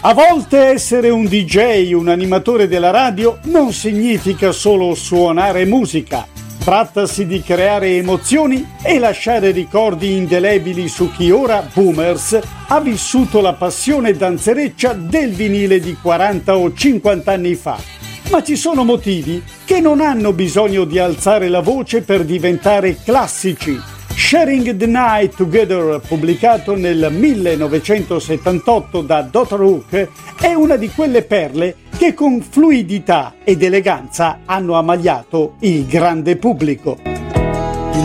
A volte essere un DJ, un animatore della radio, non significa solo suonare musica. Trattasi di creare emozioni e lasciare ricordi indelebili su chi ora, boomers, ha vissuto la passione danzereccia del vinile di 40 o 50 anni fa. Ma ci sono motivi che non hanno bisogno di alzare la voce per diventare classici. Sharing the Night Together, pubblicato nel 1978 da Dr. Hook, è una di quelle perle che con fluidità ed eleganza hanno ammagliato il grande pubblico.